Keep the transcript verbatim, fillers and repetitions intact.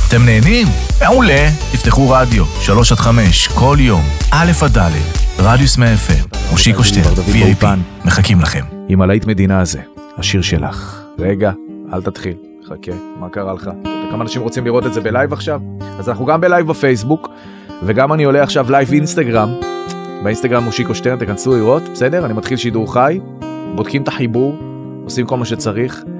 אתם נהנים? מעולה. תפתחו רדיו, שלוש עד חמש, כל יום, א' עד ד', רדיוס מאה אף אם, מושיקו שטרן, וי איי פי, מחכים לכם. עם הלהיט מדינה הזה, השיר שלך. רגע, אל תתחיל, חכה, מה קרה לך? כמה אנשים רוצים לראות את זה בלייב עכשיו? אז אנחנו גם בלייב בפייסבוק, וגם אני עולה עכשיו לייב אינסטגרם, באינסטגרם מושיקו שטרן, תכנסו לראות, בסדר? אני מתחיל שידור חי, בודקים את החיבור, עושים כל מה שצריך,